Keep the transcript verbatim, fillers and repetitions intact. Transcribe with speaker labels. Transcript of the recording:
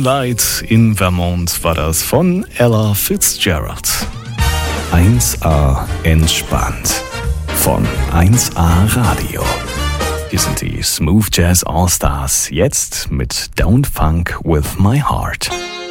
Speaker 1: Moonlight in Vermont war das von Ella Fitzgerald. eins A entspannt von eins A Radio. Hier sind die Smooth Jazz All Stars, jetzt mit Don't Funk With My Heart.